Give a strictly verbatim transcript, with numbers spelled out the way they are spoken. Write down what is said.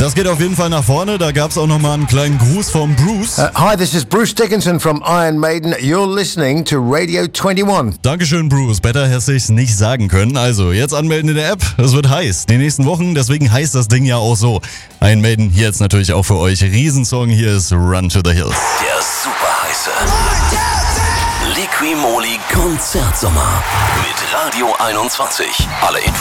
Das geht auf jeden Fall nach vorne. Da gab es auch nochmal einen kleinen Gruß vom Bruce. Uh, hi, this is Bruce Dickinson from Iron Maiden. You're listening to Radio einundzwanzig. Dankeschön, Bruce. Besser hätte ich's nicht sagen können. Also, jetzt anmelden in der App. Es wird heiß. Die nächsten Wochen, deswegen heißt das Ding ja auch so. Iron Maiden hier jetzt natürlich auch für euch. Riesensong, hier ist Run to the Hills. Der super heiße Liqui Moly Konzertsommer mit Radio einundzwanzig. Alle Infos